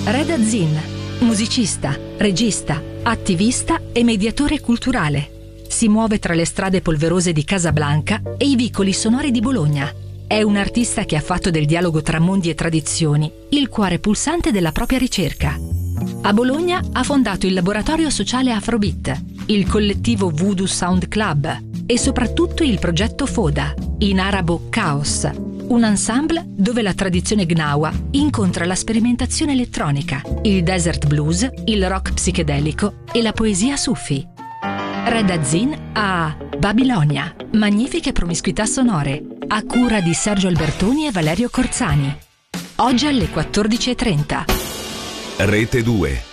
Red Azzin, musicista, regista, attivista e mediatore culturale. Si muove tra le strade polverose di Casablanca e i vicoli sonori di Bologna. È un artista che ha fatto del dialogo tra mondi e tradizioni il cuore pulsante della propria ricerca. A Bologna ha fondato il laboratorio sociale Afrobeat, il collettivo Voodoo Sound Club e soprattutto il progetto Foda, in arabo Caos, un ensemble dove la tradizione gnawa incontra la sperimentazione elettronica, il desert blues, il rock psichedelico e la poesia sufi. Red Azzin a Babilonia, magnifiche promiscuità sonore, a cura di Sergio Albertoni e Valerio Corzani. Oggi alle 14:30. Rete 2.